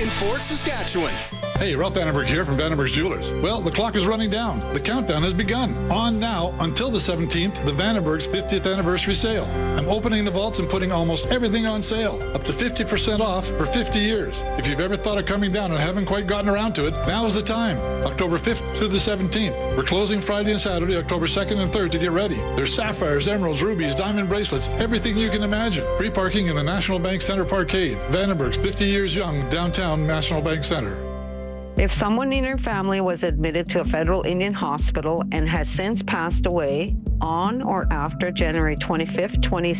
in Fort Saskatchewan. Hey, Ralph Vandenberg here from Vandenberg's Jewelers. Well, the clock is running down. The countdown has begun. On now until the 17th, the Vandenberg's 50th anniversary sale. I'm opening the vaults and putting almost everything on sale, up to 50% off for 50 years. If you've ever thought of coming down and haven't quite gotten around to it, now is the time. October 5th through the 17th. We're closing Friday and Saturday, October 2nd and 3rd to get ready. There's sapphires, emeralds, rubies, diamond bracelets, everything you can imagine. Free parking in the National Bank Center Parkade. Vandenberg's 50 years young, downtown National Bank Center. If someone in your family was admitted to a federal Indian hospital and has since passed away on or after January 25th,